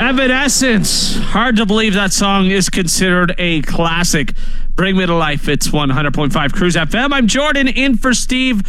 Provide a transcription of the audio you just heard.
Evanescence. Hard to believe that song is considered a classic. Bring Me to Life. It's 100.5 Cruise FM. I'm Jordan, in for Steve.